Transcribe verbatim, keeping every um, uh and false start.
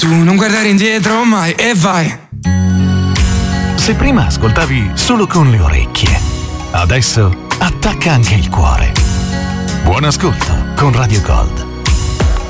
Tu non guardare indietro mai e vai. Se prima ascoltavi solo con le orecchie, adesso attacca anche il cuore. Buon ascolto con Radio Gold.